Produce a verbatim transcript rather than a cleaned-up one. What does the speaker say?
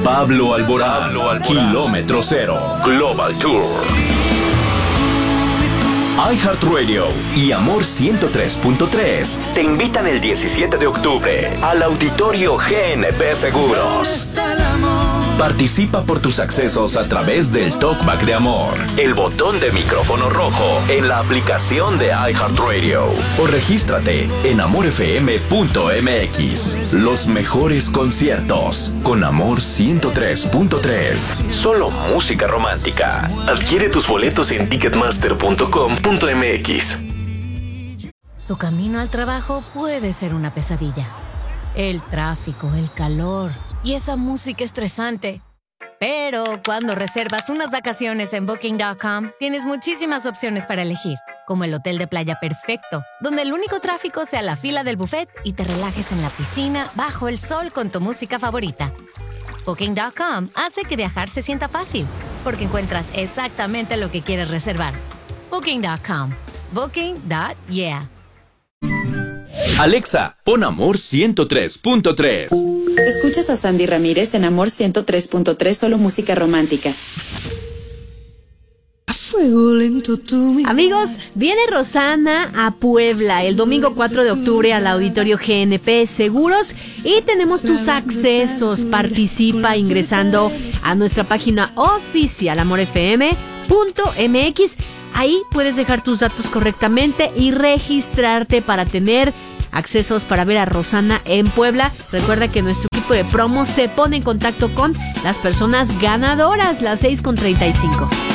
Pablo Alborán, Pablo Alborán. Kilómetro Cero, Global Tour. iHeartRadio y Amor ciento tres punto tres te invitan el diecisiete de octubre al Auditorio G N P Seguros. Participa por tus accesos a través del Talkback de Amor, el botón de micrófono rojo en la aplicación de iHeartRadio o regístrate en amor f m punto m x. Los mejores conciertos con Amor ciento tres punto tres. Solo música romántica. Adquiere tus boletos en ticketmaster punto com punto m x. Tu camino al trabajo puede ser una pesadilla. El tráfico, el calor y esa música estresante. Pero cuando reservas unas vacaciones en booking punto com, tienes muchísimas opciones para elegir, como el hotel de playa perfecto, donde el único tráfico sea la fila del buffet y te relajes en la piscina bajo el sol con tu música favorita. booking punto com hace que viajar se sienta fácil, porque encuentras exactamente lo que quieres reservar. booking punto com. Booking punto yeah. Alexa, pon Amor ciento tres punto tres. Escuchas a Sandy Ramírez en Amor ciento tres punto tres, solo música romántica. Amigos, viene Rosana a Puebla el domingo cuatro de octubre al Auditorio G N P Seguros y tenemos tus accesos. Participa ingresando a nuestra página oficial amor f m punto m x. Ahí puedes dejar tus datos correctamente y registrarte para tener accesos para ver a Rosana en Puebla. Recuerda que nuestro equipo de promo se pone en contacto con las personas ganadoras, las seis con treinta y cinco.